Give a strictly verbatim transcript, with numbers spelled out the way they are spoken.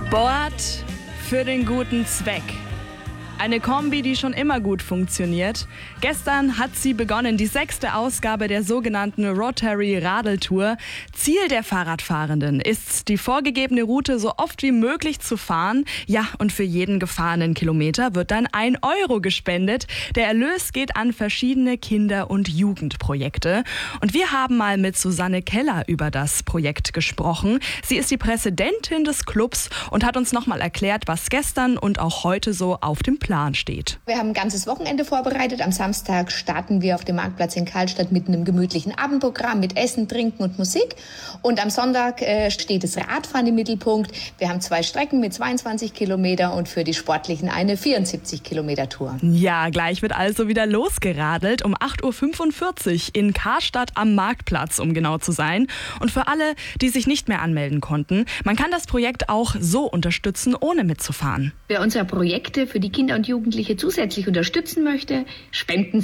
Sport für den guten Zweck. Eine Kombi, die schon immer gut funktioniert. Gestern hat sie begonnen, die sechste Ausgabe der sogenannten Rotary Radeltour. Ziel der Fahrradfahrenden ist, die vorgegebene Route so oft wie möglich zu fahren. Ja, und für jeden gefahrenen Kilometer wird dann ein Euro gespendet. Der Erlös geht an verschiedene Kinder- und Jugendprojekte. Und wir haben mal mit Susanne Keller über das Projekt gesprochen. Sie ist die Präsidentin des Clubs und hat uns nochmal erklärt, was gestern und auch heute so auf dem Plan steht. Wir haben ein ganzes Wochenende vorbereitet. Am Samstag starten wir auf dem Marktplatz in Karlstadt mit einem gemütlichen Abendprogramm mit Essen, Trinken und Musik. Und am Sonntag äh, steht das Radfahren im Mittelpunkt. Wir haben zwei Strecken mit zweiundzwanzig Kilometer und für die Sportlichen eine vierundsiebzig Kilometer Tour. Ja, gleich wird also wieder losgeradelt um acht Uhr fünfundvierzig in Karstadt am Marktplatz, um genau zu sein. Und für alle, die sich nicht mehr anmelden konnten, man kann das Projekt auch so unterstützen, ohne mitzufahren. Wer unser Projekte für die Kinder und Jugendliche zusätzlich unterstützen möchte, spenden